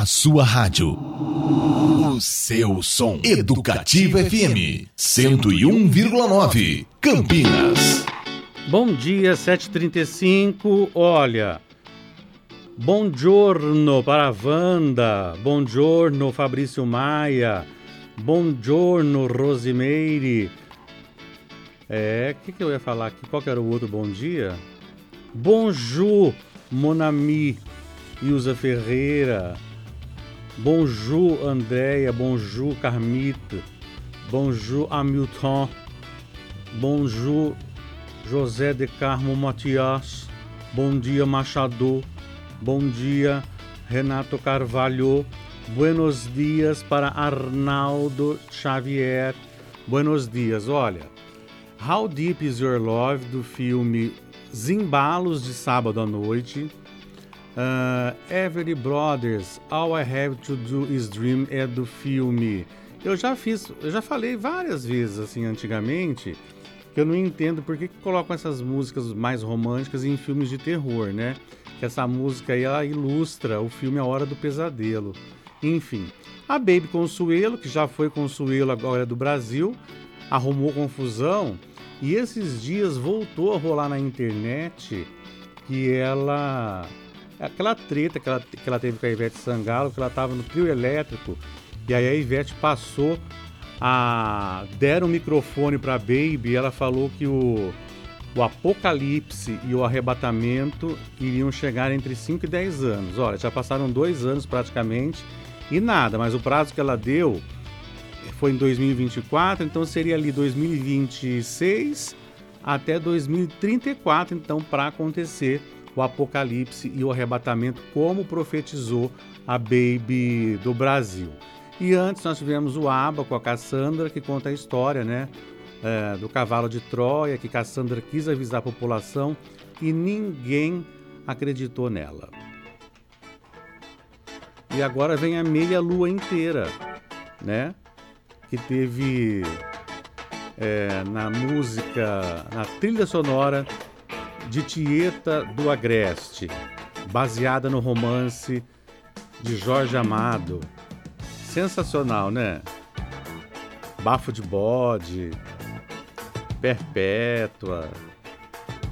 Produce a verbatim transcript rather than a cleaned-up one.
sua rádio. O seu som. Educativa F M cento e um vírgula nove, Campinas. Bom dia, sete e trinta e cinco. Olha, buongiorno para a Wanda, buongiorno Fabrício Maia, buongiorno Rosimeire. É, o que, que eu ia falar aqui? Qual que era o outro bom dia? Bonjour, mon ami, Ilza Ferreira. Bonjour, Andréia. Bonjour, Carmita. Bonjour, Hamilton. Bonjour, José de Carmo Matias. Bom dia, Machado. Bom dia, Renato Carvalho. Buenos dias para Arnaldo Xavier. Buenos dias. Olha, How Deep Is Your Love, do filme Zimbalos, de sábado à noite. Uh, Everly Brothers, All I Have to Do Is Dream, é do filme. Eu já fiz, eu já falei várias vezes assim antigamente que eu não entendo por que, que colocam essas músicas mais românticas em filmes de terror, né? Que essa música aí ela ilustra o filme A Hora do Pesadelo. Enfim, a Baby Consuelo, que já foi Consuelo agora do Brasil, arrumou confusão e esses dias voltou a rolar na internet que ela... aquela treta que ela, que ela teve com a Ivete Sangalo, que ela estava no trio elétrico, e aí a Ivete passou, a, deram o microfone para a Baby, e ela falou que o, o apocalipse e o arrebatamento iriam chegar entre cinco e dez anos. Olha, já passaram dois anos praticamente, e nada, mas o prazo que ela deu foi em dois mil e vinte e quatro, então seria ali dois mil e vinte e seis até dois mil e trinta e quatro, então, para acontecer o apocalipse e o arrebatamento, como profetizou a Baby do Brasil. E antes nós tivemos o ABBA com a Cassandra, que conta a história, né, é, do cavalo de Troia, que Cassandra quis avisar a população e ninguém acreditou nela. E agora vem a meia lua inteira, né, que teve é, na música, na trilha sonora de Tieta do Agreste, baseada no romance de Jorge Amado. Sensacional, né? Bafo de Bode, Perpétua,